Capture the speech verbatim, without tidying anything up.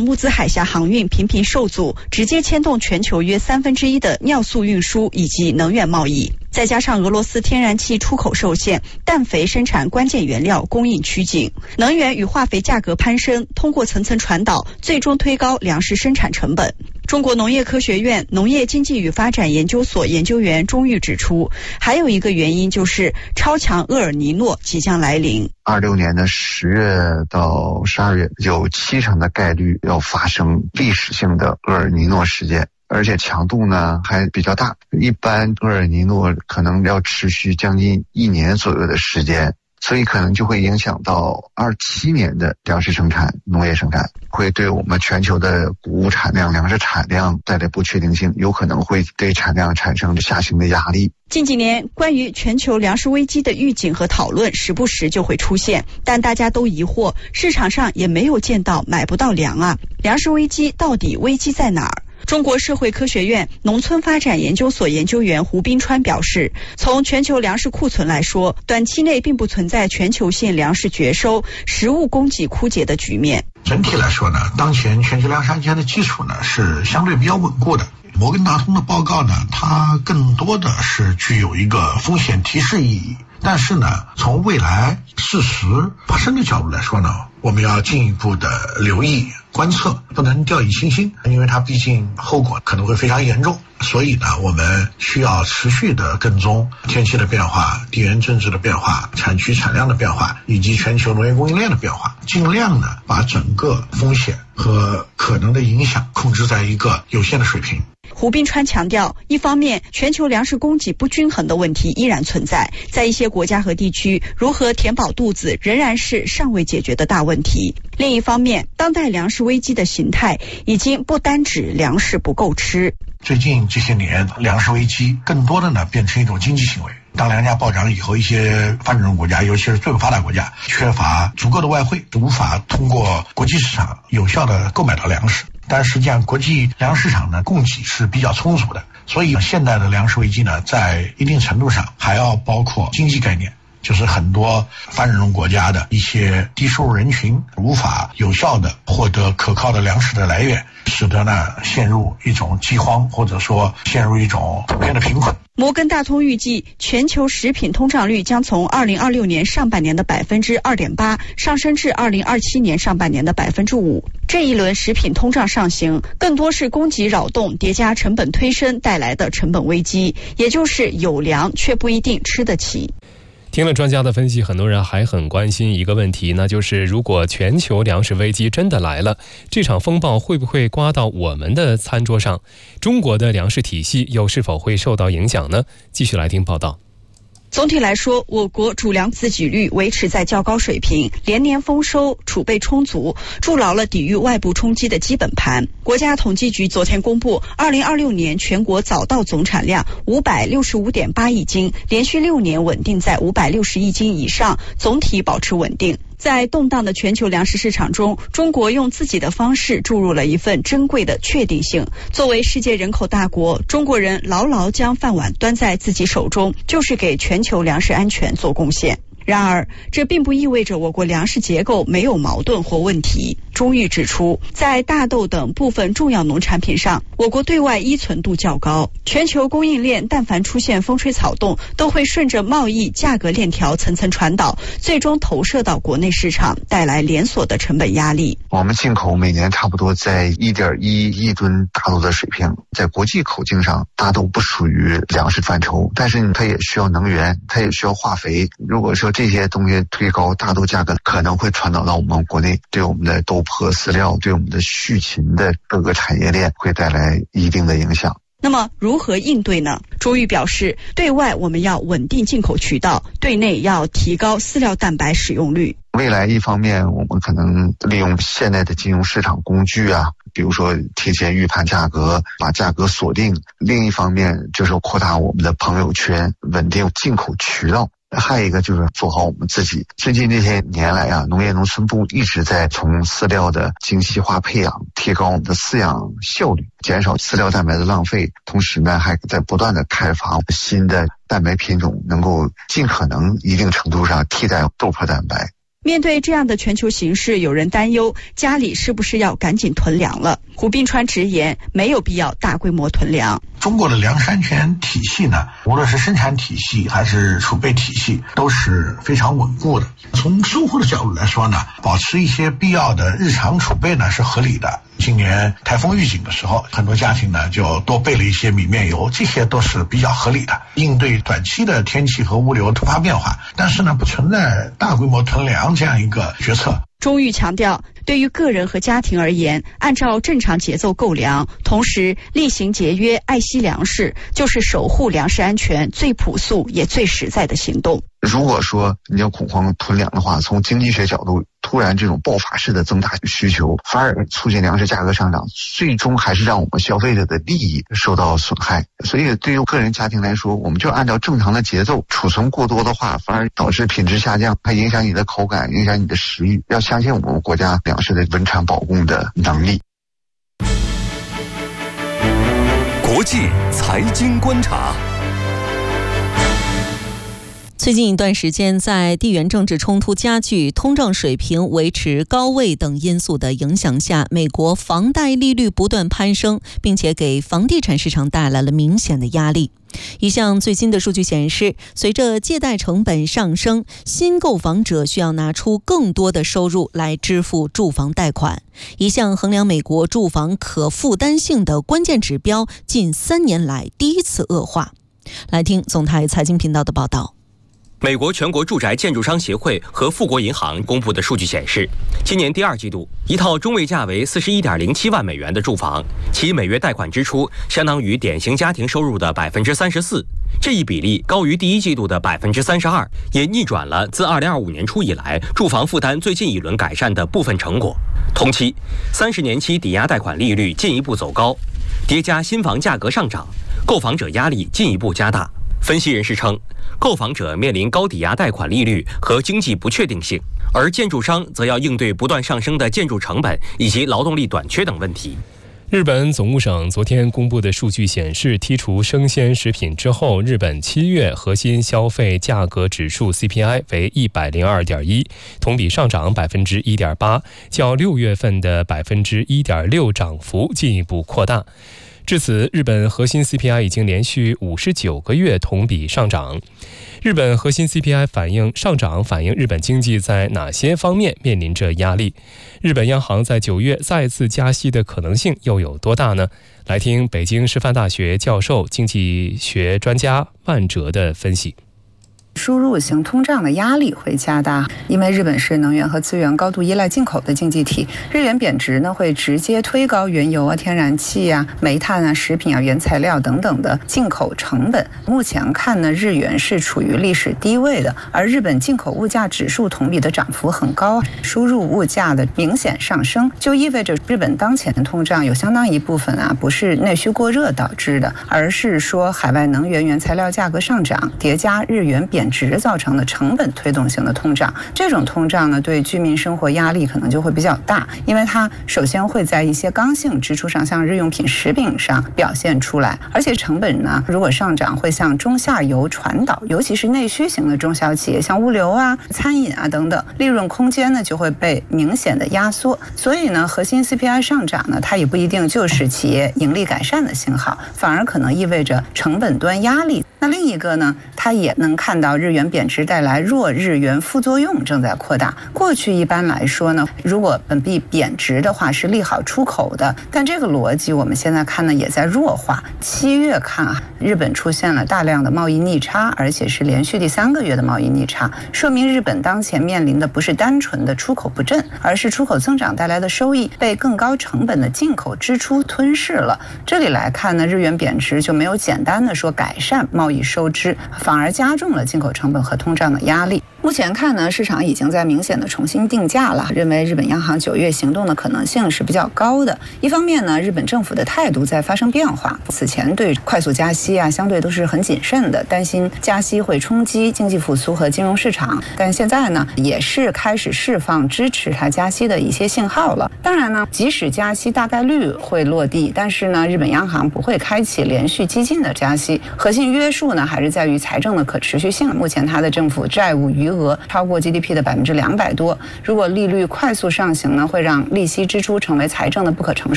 木兹海峡航运频频受阻，直接牵动全球约三分之一的尿素运输以及能源贸易。再加上俄罗斯天然气出口受限，氮肥生产关键原料供应趋紧，能源与化肥价格攀升，通过层层传导，最终推高粮食生产成本。中国农业科学院农业经济与发展研究所研究员钟玉指出，还有一个原因就是超强厄尔尼诺即将来临。 二六年的十月到十二月，有七成的概率要发生历史性的厄尔尼诺事件，而且强度呢还比较大，一般厄尔尼诺可能要持续将近一年左右的时间，所以可能就会影响到二七年的粮食生产、农业生产，会对我们全球的谷物产量、粮食产量带来不确定性，有可能会对产量产生下行的压力。 近几年关于全球粮食危机的预警和讨论时不时就会出现，但大家都疑惑，市场上也没有见到买不到粮啊，粮食危机到底危机在哪儿？中国社会科学院农村发展研究所研究员胡斌川表示，从全球粮食库存来说，短期内并不存在全球性粮食绝收、食物供给枯竭的局面。 整体来说呢，当前全球粮食安全的基础呢是相对比较稳固的。摩根大通的报告呢，它更多的是具有一个风险提示意义，但是呢，从未来事实发生的角度来说呢，我们要进一步的留意观测，不能掉以轻心，因为它毕竟后果可能会非常严重。所以呢，我们需要持续的跟踪天气的变化、地缘政治的变化、产区产量的变化，以及全球农业供应链的变化，尽量的把整个风险和可能的影响控制在一个有限的水平。 胡斌川强调，一方面全球粮食供给不均衡的问题依然存在，在一些国家和地区，如何填饱肚子仍然是尚未解决的大问题。另一方面，当代粮食危机的形态已经不单指粮食不够吃。 最近这些年，粮食危机更多的呢变成一种经济行为。当粮价暴涨以后，一些发展中国家，尤其是最不发达国家，缺乏足够的外汇，无法通过国际市场有效的购买到粮食。但实际上国际粮食市场呢供给是比较充足的，所以现在的粮食危机呢在一定程度上还要包括经济概念，就是很多发展中国家的一些低收入人群无法有效的获得可靠的粮食的来源，使得呢陷入一种饥荒，或者说陷入一种普遍的贫困。 摩根大通预计，全球食品通胀率将从二零二六年上半年的百分之二点八上升至二零二七年上半年的百分之五。这一轮食品通胀上行，更多是供给扰动叠加成本推升带来的成本危机，也就是有粮却不一定吃得起。 听了专家的分析，很多人还很关心一个问题，那就是如果全球粮食危机真的来了，这场风暴会不会刮到我们的餐桌上？中国的粮食体系又是否会受到影响呢？继续来听报道。 总体来说，我国主粮自给率维持在较高水平，连年丰收，储备充足，筑牢了抵御外部冲击的基本盘。国家统计局昨天公布，二零二六年全国早稻总产量五百六十五点八亿斤，连续六年稳定在五百六十亿斤以上，总体保持稳定。在动荡的全球粮食市场中，中国用自己的方式注入了一份珍贵的确定性。作为世界人口大国，中国人牢牢将饭碗端在自己手中，就是给全球粮食安全做贡献。然而，这并不意味着我国粮食结构没有矛盾或问题。钟玉指出，在大豆等部分重要农产品上，我国对外依存度较高，全球供应链但凡出现风吹草动，都会顺着贸易价格链条层层传导，最终投射到国内市场，带来连锁的成本压力。 我们进口每年差不多在 一点一亿吨大豆的水平，在国际口径上，大豆不属于粮食范畴，但是它也需要能源，它也需要化肥。如果说这些东西推高大豆价格，可能会传导到我们国内，对我们的豆粕饲料，对我们的畜禽的各个产业链会带来一定的影响。 那么如何应对呢？钟玉表示，对外我们要稳定进口渠道，对内要提高饲料蛋白使用率。 未来一方面，我们可能利用现在的金融市场工具啊，比如说提前预判价格，把价格锁定；另一方面就是扩大我们的朋友圈，稳定进口渠道。还有一个就是做好我们自己。最近这些年来啊，农业农村部一直在从饲料的精细化培养，提高我们的饲养效率，减少饲料蛋白的浪费。同时呢，还在不断的开发新的蛋白品种，能够尽可能一定程度上替代豆粕蛋白。 面对这样的全球形势，有人担忧家里是不是要赶紧囤粮了。胡斌川直言，没有必要大规模囤粮。 中国的粮食安全体系呢，无论是生产体系还是储备体系，都是非常稳固的。从生活的角度来说呢，保持一些必要的日常储备呢是合理的。今年台风预警的时候，很多家庭呢就多备了一些米面油，这些都是比较合理的，应对短期的天气和物流突发变化。但是呢，不存在大规模囤粮这样一个决策。 钟玉强调，对于个人和家庭而言，按照正常节奏购粮，同时厉行节约、爱惜粮食，就是守护粮食安全最朴素也最实在的行动。 如果说你要恐慌囤粮的话，从经济学角度，突然这种爆发式的增大需求，反而促进粮食价格上涨，最终还是让我们消费者的利益受到损害。所以对于个人家庭来说，我们就按照正常的节奏，储存过多的话，反而导致品质下降，还影响你的口感，影响你的食欲。要相信我们国家粮食的稳产保供的能力。 国际财经观察。 最近一段时间，在地缘政治冲突加剧、通胀水平维持高位等因素的影响下，美国房贷利率不断攀升，并且给房地产市场带来了明显的压力。一项最新的数据显示，随着借贷成本上升，新购房者需要拿出更多的收入来支付住房贷款。一项衡量美国住房可负担性的关键指标，近三年来第一次恶化。来听总台财经频道的报道。 美国全国住宅建筑商协会和富国银行公布的数据显示，今年第二季度，一套中位价为四十一点零七万美元的住房，其每月贷款支出相当于典型家庭收入的百分之三十四，这一比例高于第一季度的百分之三十二，也逆转了自二零二五年初以来住房负担最近一轮改善的部分成果。同期，三十年期抵押贷款利率进一步走高，叠加新房价格上涨，购房者压力进一步加大。分析人士称，购房者面临高抵押贷款利率和经济不确定性，而建筑商则要应对不断上升的建筑成本以及劳动力短缺等问题。 日本总务省昨天公布的数据显示，剔除生鲜食品之后，日本七月核心消费价格指数 C P I 为 一百零二点一， 同比上涨 百分之一点八， 较六月份的 百分之一点六 涨幅进一步扩大。至此，日本核心 C P I 已经连续五十九个月同比上涨。日本核心 C P I 反映上涨反映日本经济在哪些方面面临着压力？日本央行在九月再次加息的可能性又有多大呢？来听北京师范大学教授、经济学专家万哲的分析。 输入型通胀的压力会加大，因为日本是能源和资源高度依赖进口的经济体，日元贬值呢会直接推高原油啊、天然气啊、煤炭啊、食品啊、原材料等等的进口成本。目前看呢，日元是处于历史低位的，而日本进口物价指数同比的涨幅很高，输入物价的明显上升，就意味着日本当前的通胀有相当一部分啊不是内需过热导致的，而是说海外能源原材料价格上涨叠加日元贬值造成的成本推动性的通胀。这种通胀呢，对居民生活压力可能就会比较大，因为它首先会在一些刚性支出上，像日用品、食品上表现出来，而且成本呢，如果上涨会向中下游传导，尤其是内需型的中小企业，像物流啊、餐饮啊等等，利润空间呢就会被明显的压缩。所以呢，核心 C P I 上涨呢，它也不一定就是企业盈利改善的信号，反而可能意味着成本端压力。那另一个呢，它也能看到日元贬值带来弱日元副作用正在扩大。过去一般来说呢，如果本币贬值的话是利好出口的，但这个逻辑我们现在看呢也在弱化。七月看啊，日本出现了大量的贸易逆差，而且是连续第三个月的贸易逆差，说明日本当前面临的不是单纯的出口不振，而是出口增长带来的收益被更高成本的进口支出吞噬了。这里来看呢，日元贬值就没有简单的说改善贸易收支，反而加重了进口成本和通胀的压力。目前看呢，市场已经在明显的重新定价了，认为日本央行九月行动的可能性是比较高的。一方面呢，日本政府的态度在发生变化，此前对快速加息啊，相对都是很谨慎的，担心加息会冲击经济复苏和金融市场。但现在呢，也是开始释放支持它加息的一些信号了。当然呢，即使加息大概率会落地，但是呢，日本央行不会开启连续激进的加息，核心约束呢还是在于财政的可持续性。目前它的政府债务余余额超过 G D P 的百分之两百多。如果利率快速上行呢，会让利息支出成为财政的不可承受